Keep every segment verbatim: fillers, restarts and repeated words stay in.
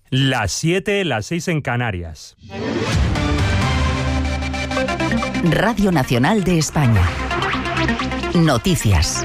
Las siete, las seis en Canarias. Radio Nacional de España. Noticias.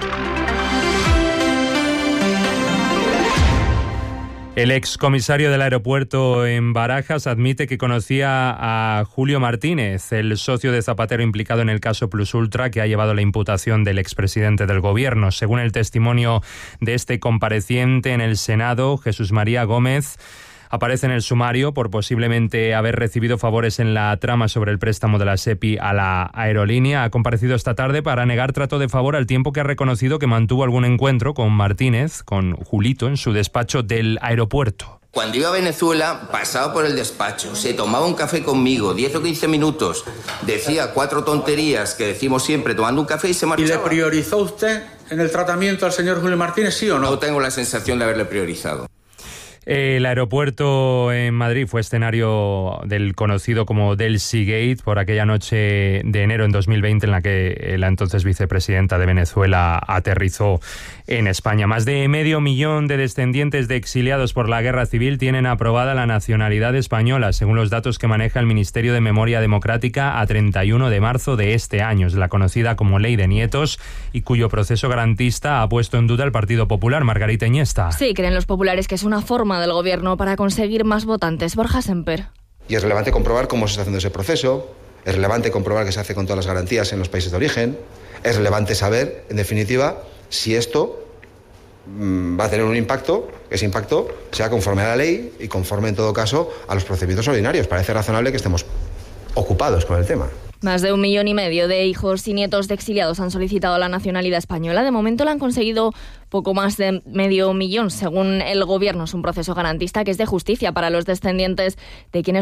El excomisario del aeropuerto en Barajas admite que conocía a Julio Martínez, el socio de Zapatero implicado en el caso Plus Ultra que ha llevado la imputación del expresidente del gobierno. Según el testimonio de este compareciente en el Senado, Jesús María Gómez aparece en el sumario por posiblemente haber recibido favores en la trama sobre el préstamo de la SEPI a la aerolínea. Ha comparecido esta tarde para negar trato de favor al tiempo que ha reconocido que mantuvo algún encuentro con Martínez, con Julito, en su despacho del aeropuerto. Cuando iba a Venezuela, pasaba por el despacho, se tomaba un café conmigo, diez o quince minutos, decía cuatro tonterías que decimos siempre tomando un café y se marchaba. ¿Y le priorizó usted en el tratamiento al señor Julio Martínez, sí o no? No tengo la sensación de haberle priorizado. El aeropuerto en Madrid fue escenario del conocido como Delcy Gate por aquella noche de enero en dos mil veinte en la que la entonces vicepresidenta de Venezuela aterrizó en España. Más de medio millón de descendientes de exiliados por la guerra civil tienen aprobada la nacionalidad española, según los datos que maneja el Ministerio de Memoria Democrática a treinta y uno de marzo de este año. Es la conocida como Ley de Nietos y cuyo proceso garantista ha puesto en duda el Partido Popular. Margarita Iniesta. Sí, creen los populares que es una forma del gobierno para conseguir más votantes. Borja Semper. Y es relevante comprobar cómo se está haciendo ese proceso, es relevante comprobar que se hace con todas las garantías en los países de origen, es relevante saber, en definitiva, si esto mmm, va a tener un impacto, que ese impacto sea conforme a la ley y conforme, en todo caso, a los procedimientos ordinarios. Parece razonable que estemos ocupados con el tema. Más de un millón y medio de hijos y nietos de exiliados han solicitado la nacionalidad española. De momento la han conseguido poco más de medio millón. Según el gobierno, es un proceso garantista que es de justicia para los descendientes de quienes